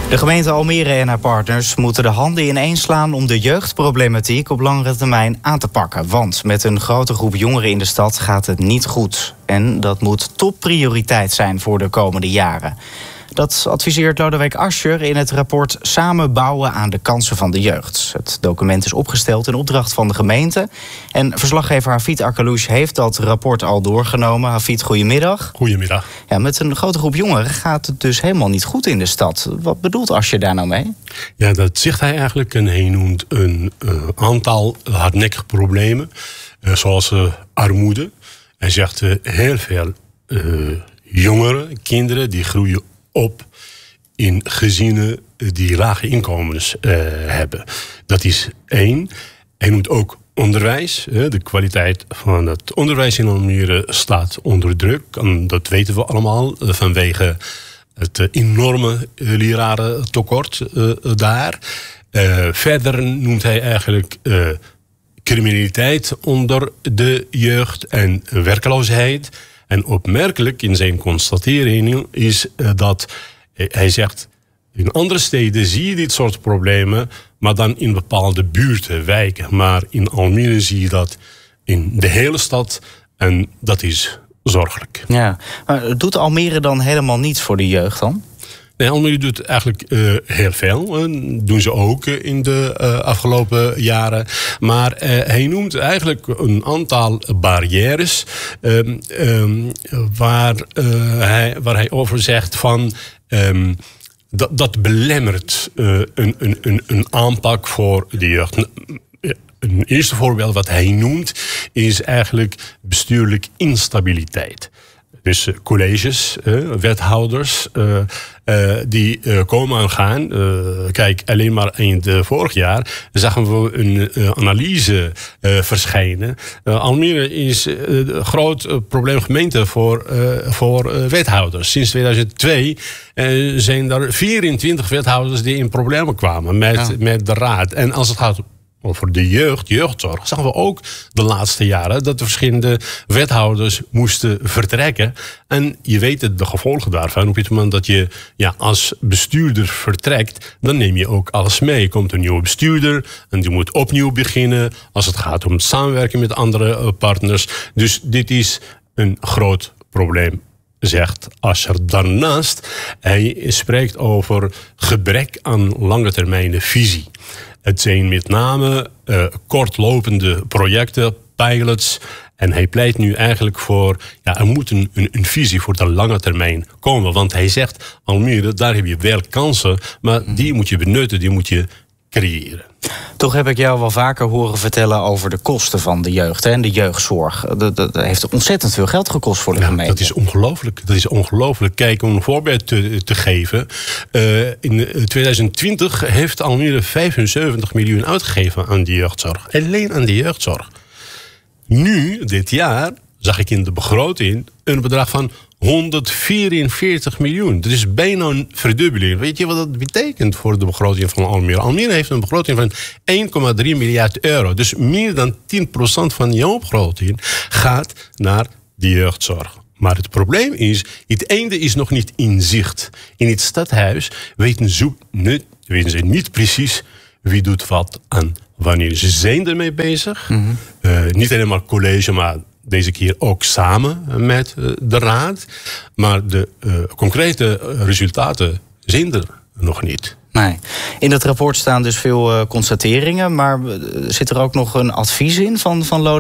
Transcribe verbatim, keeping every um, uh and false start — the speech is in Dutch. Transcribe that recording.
De gemeente Almere en haar partners moeten de handen ineenslaan om de jeugdproblematiek op langere termijn aan te pakken. Want met een grote groep jongeren in de stad gaat het niet goed. En dat moet topprioriteit zijn voor de komende jaren. Dat adviseert Lodewijk Asscher in het rapport Samen bouwen aan de kansen van de jeugd. Het document is opgesteld in opdracht van de gemeente. En verslaggever Hafid Arkelouche heeft dat rapport al doorgenomen. Hafid, goedemiddag. Goedemiddag. Ja, met een grote groep jongeren gaat het dus helemaal niet goed in de stad. Wat bedoelt Asscher daar nou mee? Ja, dat zegt hij eigenlijk. En hij noemt een uh, aantal hardnekkige problemen. Uh, zoals uh, armoede. Hij zegt uh, heel veel uh, jongeren, kinderen, die groeien op in gezinnen die lage inkomens uh, hebben. Dat is één. Hij noemt ook onderwijs. De kwaliteit van het onderwijs in Almere staat onder druk. En dat weten we allemaal vanwege het enorme lerarentekort uh, daar. Uh, verder noemt hij eigenlijk uh, criminaliteit onder de jeugd en werkloosheid. En opmerkelijk in zijn constatering is uh, dat uh, hij zegt, in andere steden zie je dit soort problemen, maar dan in bepaalde buurten, wijken. Maar in Almere zie je dat in de hele stad en dat is zorgelijk. Ja, maar doet Almere dan helemaal niets voor de jeugd dan? Nee, Almere doet eigenlijk uh, heel veel. Uh, doen ze ook uh, in de uh, afgelopen jaren. Maar uh, hij noemt eigenlijk een aantal barrières um, um, waar, uh, hij, waar hij over zegt van Um, dat, dat belemmert uh, een, een, een, een aanpak voor de jeugd. Een eerste voorbeeld wat hij noemt is eigenlijk bestuurlijk instabiliteit. Dus uh, colleges, uh, wethouders, uh, uh, die uh, komen en gaan. Uh, kijk, alleen maar in het vorig jaar zagen we een uh, analyse uh, verschijnen. Uh, Almere is een uh, groot uh, probleem gemeente voor, uh, voor uh, wethouders. Sinds tweeduizend twee uh, zijn er vierentwintig wethouders die in problemen kwamen met, ja. met de raad. En als het gaat over de jeugd, jeugdzorg, zagen we ook de laatste jaren dat de verschillende wethouders moesten vertrekken. En je weet het, de gevolgen daarvan. Op het moment dat je ja, als bestuurder vertrekt, dan neem je ook alles mee. Er komt een nieuwe bestuurder en die moet opnieuw beginnen als het gaat om het samenwerken met andere partners. Dus dit is een groot probleem, zegt Asscher. Daarnaast, hij spreekt over gebrek aan lange termijn visie. Het zijn met name uh, kortlopende projecten, pilots. En hij pleit nu eigenlijk voor, ja, er moet een, een, een visie voor de lange termijn komen. Want hij zegt, Almere, daar heb je wel kansen, maar die moet je benutten, die moet je creëren. Toch heb ik jou wel vaker horen vertellen over de kosten van de jeugd hè, en de jeugdzorg. Dat, dat heeft ontzettend veel geld gekost voor de ja, gemeente. Dat is ongelooflijk. Dat is ongelooflijk. Kijk, om een voorbeeld te, te geven. Uh, in tweeduizend twintig heeft Almere vijfenzeventig miljoen uitgegeven aan de jeugdzorg. Alleen aan de jeugdzorg. Nu, dit jaar, zag ik in de begroting een bedrag van honderdvierenveertig miljoen. Dat is bijna een verdubbeling. Weet je wat dat betekent voor de begroting van Almere? Almere heeft een begroting van één komma drie miljard euro. Dus meer dan tien procent van jouw begroting gaat naar de jeugdzorg. Maar het probleem is, het einde is nog niet in zicht. In het stadhuis weten ze niet, weten ze niet precies wie doet wat en wanneer. Ze zijn ermee bezig. Mm-hmm. Uh, niet alleen maar college, maar deze keer ook samen met de raad. Maar de uh, concrete resultaten zijn er nog niet. Nee. In het rapport staan dus veel uh, constateringen, maar zit er ook nog een advies in van, van Lodewijk